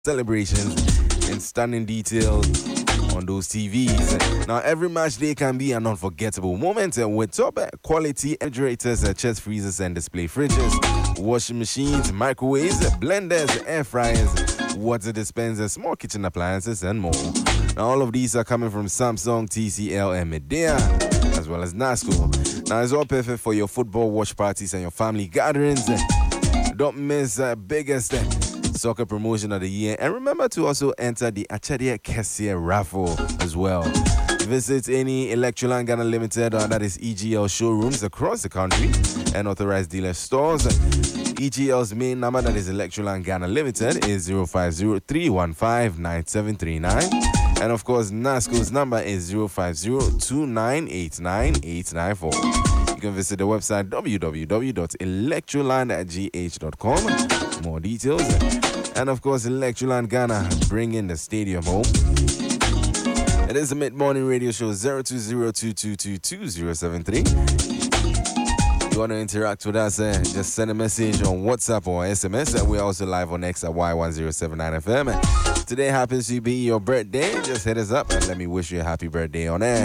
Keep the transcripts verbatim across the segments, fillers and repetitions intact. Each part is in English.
celebrations in stunning detail on those T Vs. Now, every match day can be an unforgettable moment uh, with top uh, quality refrigerators, uh, chest freezers, and display fridges, washing machines, microwaves, blenders, air fryers, water dispensers, small kitchen appliances, and more. Now, all of these are coming from Samsung, T C L, and Medea, as well as Nasco. Now, it's all perfect for your football watch parties and your family gatherings. Don't miss the uh, biggest uh, soccer promotion of the year. And remember to also enter the Achadia Kessie raffle as well. Visit any Electroland Ghana Limited, or that is E G L showrooms across the country and authorized dealer stores. E G L's main number, that is Electroland Ghana Limited, is zero five zero, three one five, nine seven three nine. And of course, NASCO's number is zero five zero, two nine eight nine, eight nine four. You can visit the website w w w dot electroland g h dot com for more details. And of course, Electroland Ghana bringing the stadium home. It is a mid-morning radio show, zero two zero, two two two, two zero seven three. If you want to interact with us, eh, just send a message on WhatsApp or S M S. And we're also live on X at Y one zero seven nine F M. Today happens to be your birthday. Just hit us up and let me wish you a happy birthday on air.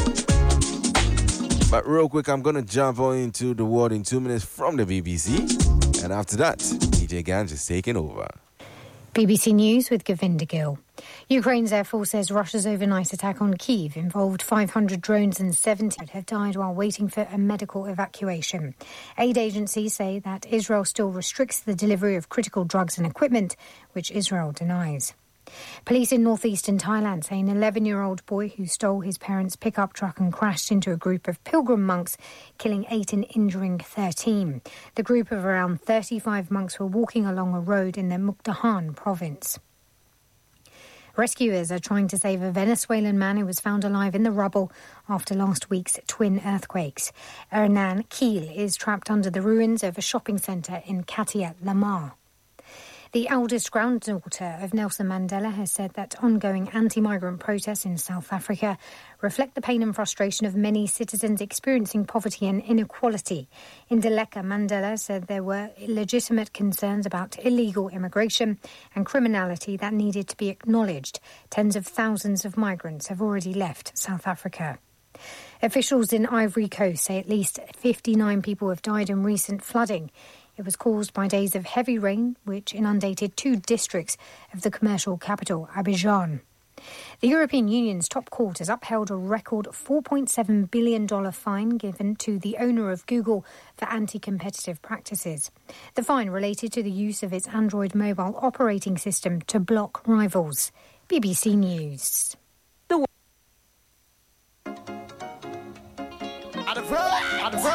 But real quick, I'm going to jump on into the world in two minutes from the B B C. And after that, D J Ganj is taking over. B B C News with Govinda Gill. Ukraine's Air Force says Russia's overnight attack on Kyiv involved five hundred drones and seventy have died while waiting for a medical evacuation. Aid agencies say that Israel still restricts the delivery of critical drugs and equipment, which Israel denies. Police in northeastern Thailand say an eleven-year-old boy who stole his parents' pickup truck and crashed into a group of pilgrim monks, killing eight and injuring thirteen. The group of around thirty-five monks were walking along a road in the Mukdahan province. Rescuers are trying to save a Venezuelan man who was found alive in the rubble after last week's twin earthquakes. Hernan Kiel is trapped under the ruins of a shopping centre in Katia Lamar. The eldest granddaughter of Nelson Mandela has said that ongoing anti-migrant protests in South Africa reflect the pain and frustration of many citizens experiencing poverty and inequality. In Ndleka, Mandela said there were legitimate concerns about illegal immigration and criminality that needed to be acknowledged. Tens of thousands of migrants have already left South Africa. Officials in Ivory Coast say at least fifty-nine people have died in recent flooding. It was caused by days of heavy rain, which inundated two districts of the commercial capital, Abidjan. The European Union's top court has upheld a record four point seven billion dollars fine given to the owner of Google for anti-competitive practices. The fine related to the use of its Android mobile operating system to block rivals. B B C News. The